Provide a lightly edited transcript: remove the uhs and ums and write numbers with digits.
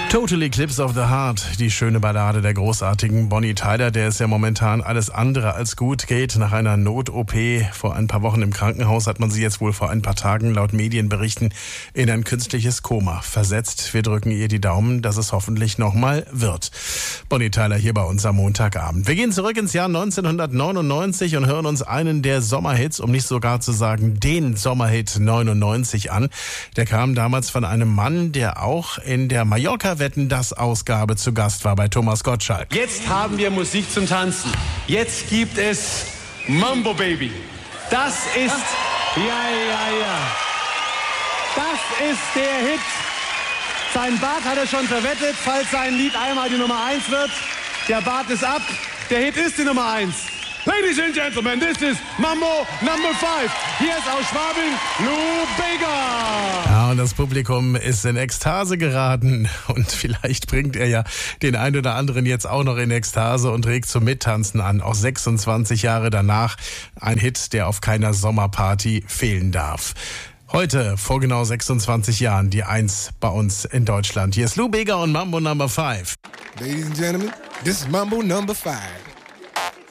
Total Eclipse of the Heart, die schöne Ballade der großartigen Bonnie Tyler, der es ja momentan alles andere als gut geht. Nach einer Not-OP vor ein paar Wochen im Krankenhaus hat man sie jetzt wohl vor ein paar Tagen laut Medienberichten in ein künstliches Koma versetzt. Wir drücken ihr die Daumen, dass es hoffentlich nochmal wird. Bonnie Tyler hier bei uns am Montagabend. Wir gehen zurück ins Jahr 1999 und hören uns einen der Sommerhits, um nicht sogar zu sagen den Sommerhit 99 an. Der kam damals von einem Mann, der auch in der Mallorca-Wetten-Das-Ausgabe zu Gast war bei Thomas Gottschalk. Jetzt haben wir Musik zum Tanzen. Jetzt gibt es Mambo Baby. Das ist, das ist der Hit. Sein Bart hat er schon verwettet, falls sein Lied einmal die Nummer 1 wird. Der Bart ist ab, der Hit ist die Nummer 1. Ladies and Gentlemen, this is Mambo Number 5. Hier ist aus Schwabing Lou Bega. Ja, und das Publikum ist in Ekstase geraten. Und vielleicht bringt er ja den einen oder anderen jetzt auch noch in Ekstase und regt zum Mittanzen an. Auch 26 Jahre danach ein Hit, der auf keiner Sommerparty fehlen darf. Heute, vor genau 26 Jahren, die 1 bei uns in Deutschland. Hier ist Lou Bega und Mambo Number 5. Ladies and Gentlemen, this is Mambo Number 5.